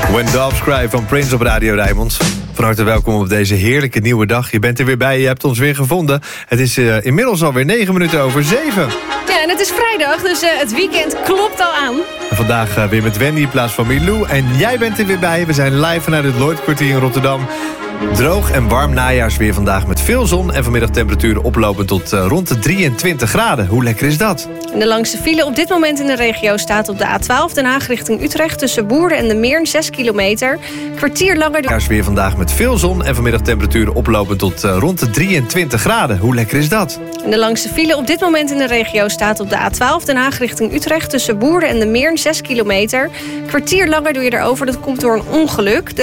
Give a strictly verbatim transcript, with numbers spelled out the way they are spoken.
When Doves Cry van Prince op Radio Rijnmond. Van harte welkom op deze heerlijke nieuwe dag. Je bent er weer bij, je hebt ons weer gevonden. Het is uh, inmiddels alweer negen minuten over zeven. Ja, en het is vrijdag, dus uh, het weekend klopt al aan. En vandaag uh, weer met Wendy in plaats van Milou. En jij bent er weer bij. We zijn live vanuit het Lloydkwartier in Rotterdam. Droog en warm najaarsweer vandaag met veel zon... en vanmiddag temperaturen oplopend tot uh, rond de drieëntwintig graden. Hoe lekker is dat? En de langste file op dit moment in de regio staat op de A twaalf Den Haag richting Utrecht... tussen Boerden en de Meern, zes kilometer. Kwartier langer... Najaarsweer vandaag met veel zon en vanmiddag temperaturen oplopend tot uh, rond de drieëntwintig graden. Hoe lekker is dat? En de langste file op dit moment in de regio staat op de A twaalf Den Haag richting Utrecht... tussen Boerden en de Meern, zes kilometer. Kwartier langer doe je erover, dat komt door een ongeluk. De